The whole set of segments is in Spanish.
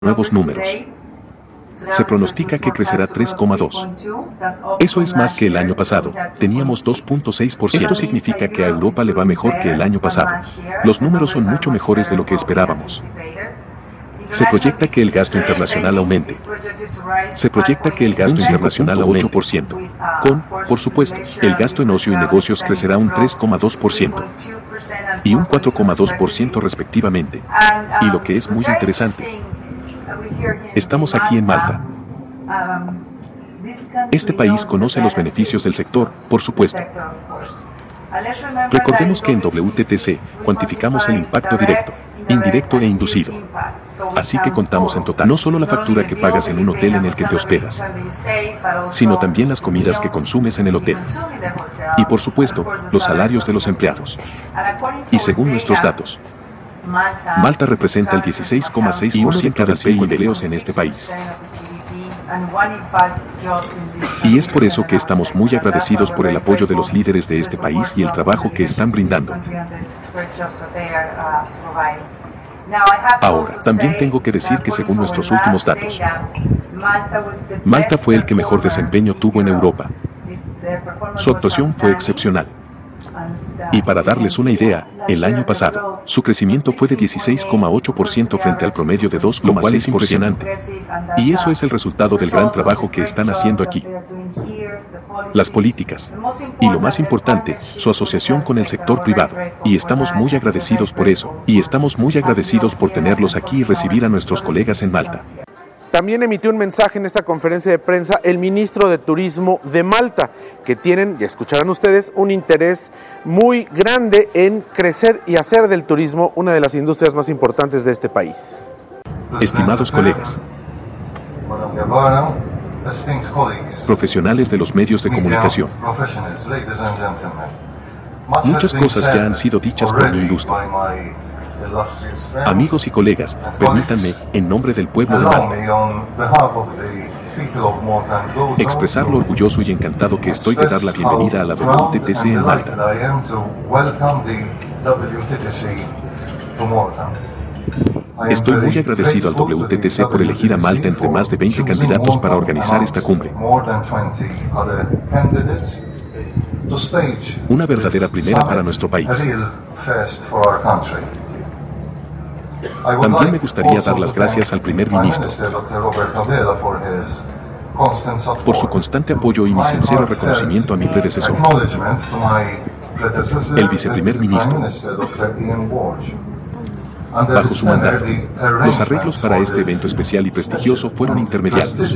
nuevos números. Se pronostica que crecerá 3,2. Eso es más que el año pasado. Teníamos 2,6%. Esto significa que a Europa le va mejor que el año pasado. Los números son mucho mejores de lo que esperábamos. Se proyecta que el gasto internacional aumente. Se proyecta que el gasto internacional aumente 8%. Por supuesto, el gasto en ocio y negocios crecerá un 3,2% y un 4,2% respectivamente. Y lo que es muy interesante, estamos aquí en Malta. Este país conoce los beneficios del sector, por supuesto. Recordemos que en WTTC cuantificamos el impacto directo, indirecto e inducido. Así que contamos en total no solo la factura que pagas en un hotel en el que te hospedas, sino también las comidas que consumes en el hotel. Y por supuesto, los salarios de los empleados. Y según nuestros datos, Malta representa el 16,6% del PIB de empleos en este país. Y es por eso que estamos muy agradecidos por el apoyo de los líderes de este país y el trabajo que están brindando. Ahora, también tengo que decir que según nuestros últimos datos, Malta fue el que mejor desempeño tuvo en Europa. Su actuación fue excepcional. Y para darles una idea, el año pasado, su crecimiento fue de 16,8% frente al promedio de 2,6%, lo cual es impresionante. Y eso es el resultado del gran trabajo que están haciendo aquí. Las políticas. Y lo más importante, su asociación con el sector privado. Y estamos muy agradecidos por eso. Y estamos muy agradecidos por tenerlos aquí y recibir a nuestros colegas en Malta. También emitió un mensaje en esta conferencia de prensa el ministro de Turismo de Malta, que tienen, ya escucharán ustedes, un interés muy grande en crecer y hacer del turismo una de las industrias más importantes de este país. Estimados colegas, profesionales de los medios de comunicación, muchas cosas ya han sido dichas por mi industria. Amigos y colegas, permítanme, en nombre del pueblo de Malta, expresar lo orgulloso y encantado que estoy de dar la bienvenida a la WTTC en Malta. Estoy muy agradecido al WTTC por elegir a Malta entre más de 20 candidatos para organizar esta cumbre. Una verdadera primera para nuestro país. También me gustaría dar las gracias al primer ministro por su constante apoyo y mi sincero reconocimiento a mi predecesor, el viceprimer ministro. Bajo su mandato, los arreglos para este evento especial y prestigioso fueron intermediarios.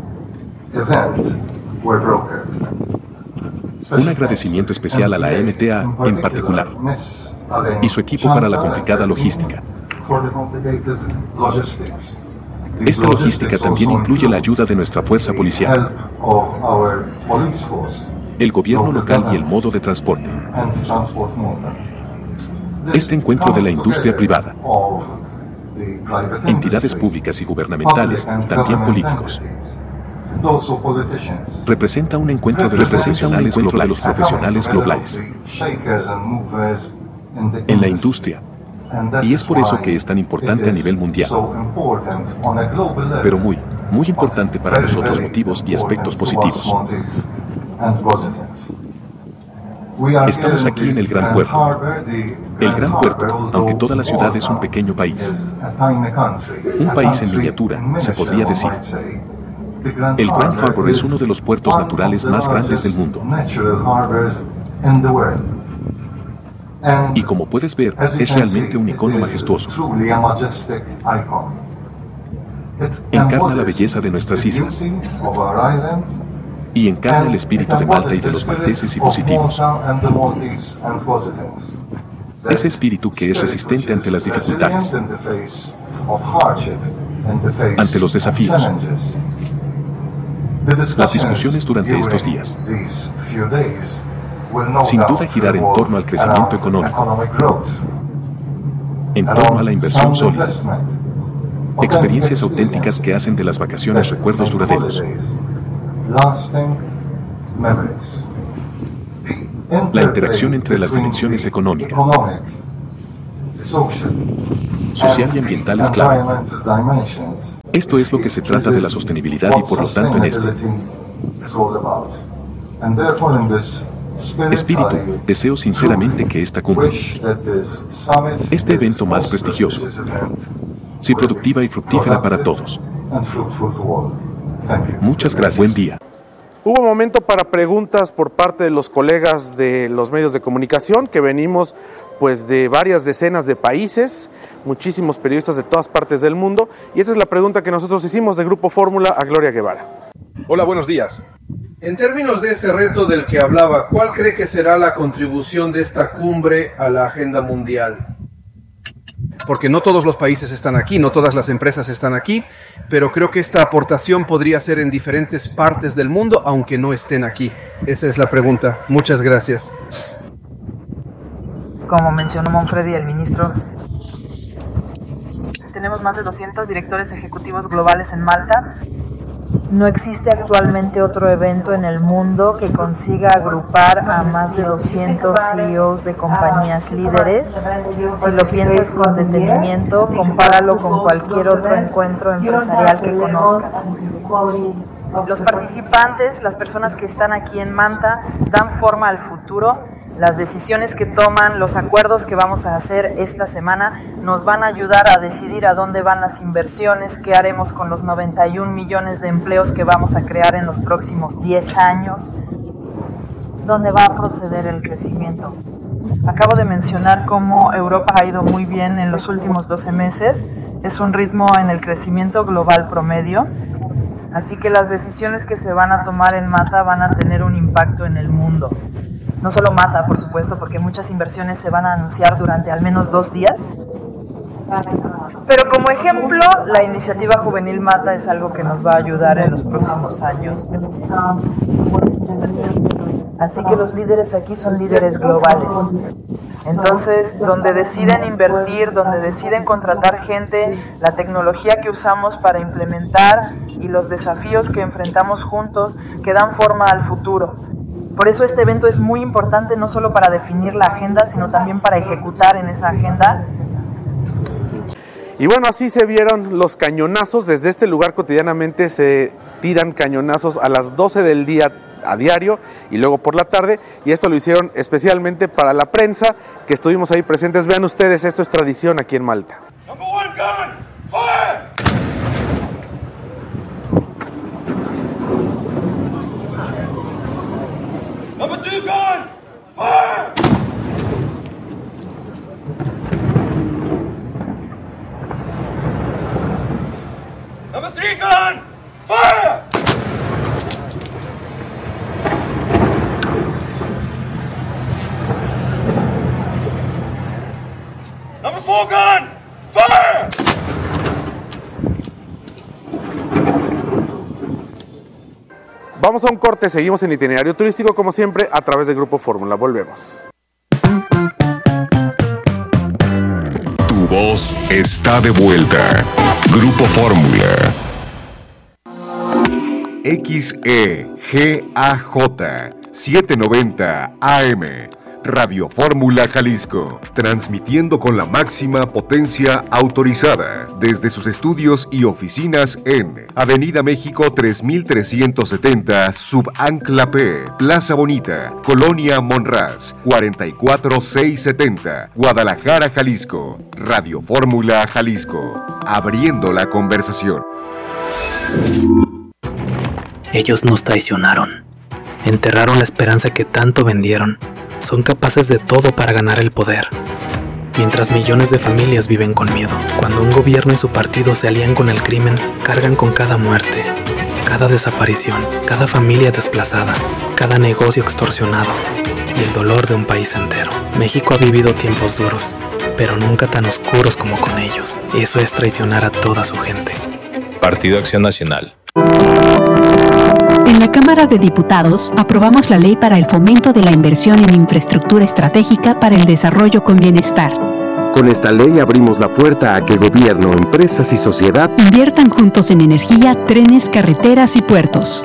Un agradecimiento especial a la MTA en particular y su equipo para la complicada logística. Esta logística también incluye la ayuda de nuestra fuerza policial, el gobierno local y el modo de transporte. Este encuentro de la industria privada, entidades públicas y gubernamentales, también políticos, representa un encuentro de los profesionales globales en la industria. Y es por eso que es tan importante a nivel mundial. Pero muy importante para nosotros motivos y aspectos positivos. Estamos aquí en el Gran Puerto. El Gran Puerto, aunque toda la ciudad es un pequeño país. Un país en miniatura, se podría decir. El Grand Harbor es uno de los puertos naturales más grandes del mundo. Y como puedes ver, es realmente un icono majestuoso. Encarna la belleza de nuestras islas. Y encarna el espíritu de Malta y de los malteses y positivos. Ese espíritu que es resistente ante las dificultades, ante los desafíos. Las discusiones durante estos días sin duda girar en torno al crecimiento económico, en torno a la inversión sólida, experiencias auténticas que hacen de las vacaciones recuerdos duraderos. La interacción entre las dimensiones económica, social y ambiental es clave. Esto es lo que se trata de la sostenibilidad y por lo tanto en este espíritu, deseo sinceramente que esta cumbre, este evento más prestigioso, sea productiva y fructífera para todos. Muchas gracias. Buen día. Hubo momento para preguntas por parte de los colegas de los medios de comunicación que venimos pues de varias decenas de países, muchísimos periodistas de todas partes del mundo, y esa es la pregunta que nosotros hicimos de Grupo Fórmula a Gloria Guevara. Hola, buenos días. En términos de ese reto del que hablaba, ¿cuál cree que será la contribución de esta cumbre a la agenda mundial? Porque no todos los países están aquí, no todas las empresas están aquí, pero creo que esta aportación podría ser en diferentes partes del mundo, aunque no estén aquí. Esa es la pregunta. Muchas gracias. Como mencionó Monfredi, el ministro, tenemos más de 200 directores ejecutivos globales en Malta. No existe actualmente otro evento en el mundo que consiga agrupar a más de 200 CEOs de compañías líderes. Si lo piensas con detenimiento, compáralo con cualquier otro encuentro empresarial que conozcas. Los participantes, las personas que están aquí en Malta, dan forma al futuro. Las decisiones que toman, los acuerdos que vamos a hacer esta semana nos van a ayudar a decidir a dónde van las inversiones, qué haremos con los 91 millones de empleos que vamos a crear en los próximos 10 años, dónde va a proceder el crecimiento. Acabo de mencionar cómo Europa ha ido muy bien en los últimos 12 meses, es un ritmo en el crecimiento global promedio, así que las decisiones que se van a tomar en Malta van a tener un impacto en el mundo. No solo Malta, por supuesto, porque muchas inversiones se van a anunciar durante al menos 2 días. Pero como ejemplo, la iniciativa juvenil Malta es algo que nos va a ayudar en los próximos años. Así que los líderes aquí son líderes globales. Entonces, donde deciden invertir, donde deciden contratar gente, la tecnología que usamos para implementar y los desafíos que enfrentamos juntos que dan forma al futuro. Por eso este evento es muy importante, no solo para definir la agenda, sino también para ejecutar en esa agenda. Y bueno, así se vieron los cañonazos. Desde este lugar cotidianamente se tiran cañonazos a las 12 del día a diario y luego por la tarde. Y esto lo hicieron especialmente para la prensa que estuvimos ahí presentes. Vean ustedes, esto es tradición aquí en Malta. Number 1 gun, fire! Number 2 gun, fire! Number 3 gun, fire! Number 4 gun, fire! Vamos a un corte, seguimos en Itinerario Turístico como siempre a través del Grupo Fórmula. Volvemos. Tu voz está de vuelta. Grupo Fórmula. XEGAJ 790 AM. Radio Fórmula Jalisco, transmitiendo con la máxima potencia autorizada desde sus estudios y oficinas en Avenida México 3370, Subancla P, Plaza Bonita, Colonia Monraz, 44670, Guadalajara, Jalisco. Radio Fórmula Jalisco, abriendo la conversación. Ellos nos traicionaron, enterraron la esperanza que tanto vendieron. Son capaces de todo para ganar el poder, mientras millones de familias viven con miedo. Cuando un gobierno y su partido se alían con el crimen, cargan con cada muerte, cada desaparición, cada familia desplazada, cada negocio extorsionado y el dolor de un país entero. México ha vivido tiempos duros, pero nunca tan oscuros como con ellos. Eso es traicionar a toda su gente. Partido Acción Nacional. En la Cámara de Diputados aprobamos la Ley para el Fomento de la Inversión en Infraestructura Estratégica para el Desarrollo con Bienestar. Con esta ley abrimos la puerta a que gobierno, empresas y sociedad inviertan juntos en energía, trenes, carreteras y puertos.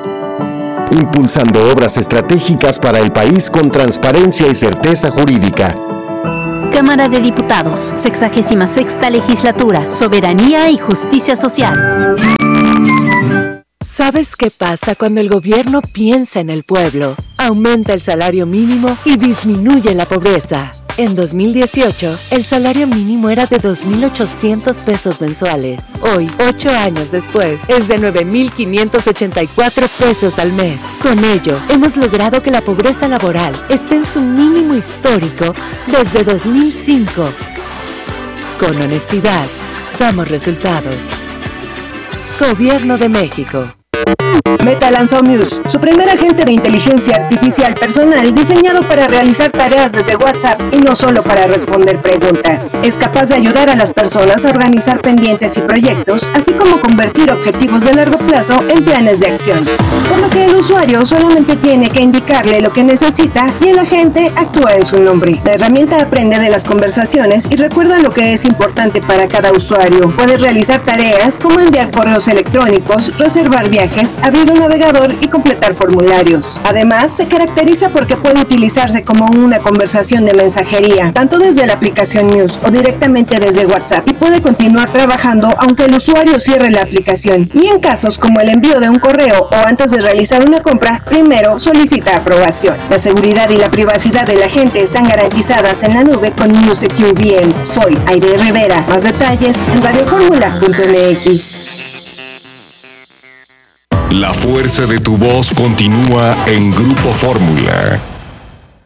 Impulsando obras estratégicas para el país con transparencia y certeza jurídica. Cámara de Diputados, 66ª Legislatura, Soberanía y Justicia Social. ¿Sabes qué pasa cuando el gobierno piensa en el pueblo? Aumenta el salario mínimo y disminuye la pobreza. En 2018, el salario mínimo era de 2.800 pesos mensuales. Hoy, 8 años después, es de 9.584 pesos al mes. Con ello, hemos logrado que la pobreza laboral esté en su mínimo histórico desde 2005. Con honestidad, damos resultados. Gobierno de México. Meta lanzó Muse, su primer agente de inteligencia artificial personal diseñado para realizar tareas desde WhatsApp y no solo para responder preguntas. Es capaz de ayudar a las personas a organizar pendientes y proyectos, así como convertir objetivos de largo plazo en planes de acción. Por lo que el usuario solamente tiene que indicarle lo que necesita y el agente actúa en su nombre. La herramienta aprende de las conversaciones y recuerda lo que es importante para cada usuario. Puede realizar tareas como enviar correos electrónicos, reservar viajes, abrir un navegador y completar formularios. Además, se caracteriza porque puede utilizarse como una conversación de mensajería, tanto desde la aplicación Muse o directamente desde WhatsApp, y puede continuar trabajando aunque el usuario cierre la aplicación. Y en casos como el envío de un correo o antes de realizar una compra, primero solicita aprobación. La seguridad y la privacidad de la gente están garantizadas en la nube con MuseSecure VM. Soy Aide Rivera. Más detalles en radioformula.mx. La fuerza de tu voz continúa en Grupo Fórmula.